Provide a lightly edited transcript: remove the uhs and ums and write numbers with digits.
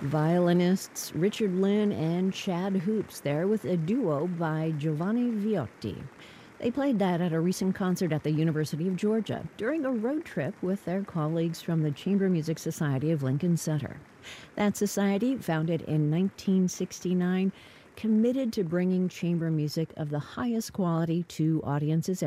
Violinists Richard Lynn and Chad Hoops there with a duo by Giovanni Viotti. They played that at a recent concert at the University of Georgia during a road trip with their colleagues from the Chamber Music Society of Lincoln Center. That society, founded in 1969, committed to bringing chamber music of the highest quality to audiences